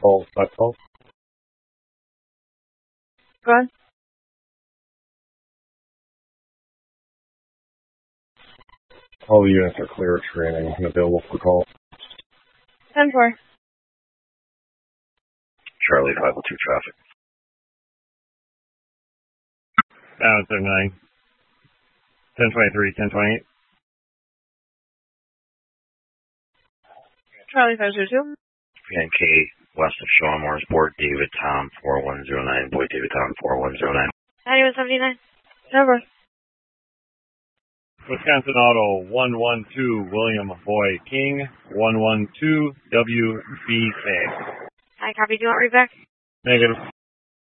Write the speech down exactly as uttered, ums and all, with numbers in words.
Call five twelve. Go ahead. All the units are clear of training and available for call. ten four. Charlie five oh two traffic. Down seven nine. ten twenty-three, ten twenty-eight. Charlie five zero two. P N K west of Sean Moore'sport, David Tom four one zero nine, Boy David Tom four one zero nine. ninety-one seventy-nine. Over. Wisconsin Auto one one two, William Boy King, one one two W B K. I copy. Do you want read back? Negative.